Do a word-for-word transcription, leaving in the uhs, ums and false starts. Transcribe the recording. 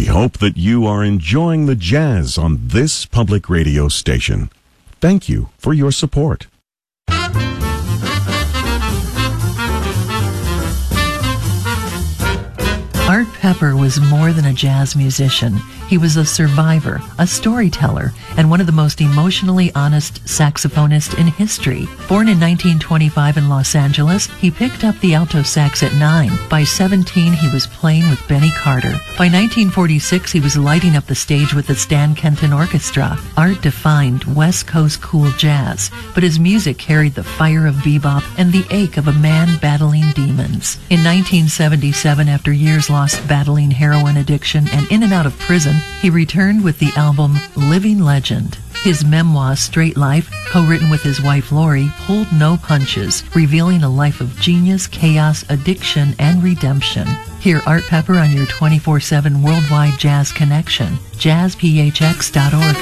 We hope that you are enjoying the jazz on this public radio station. Thank you for your support. Art Pepper was more than a jazz musician. He was a survivor, a storyteller, and one of the most emotionally honest saxophonists in history. Born in nineteen twenty-five in Los Angeles, he picked up the alto sax at nine. By seventeen, he was playing with Benny Carter. By nineteen forty-six, he was lighting up the stage with the Stan Kenton Orchestra. Art defined West Coast cool jazz, but his music carried the fire of bebop and the ache of a man battling demons. In nineteen seventy-seven, after years lost battling heroin addiction and in and out of prison, he returned with the album Living Legend. His memoir, Straight Life, co-written with his wife Lori, pulled no punches, revealing a life of genius, chaos, addiction, and redemption. Hear Art Pepper on your twenty-four seven worldwide jazz connection, jazz p h x dot org.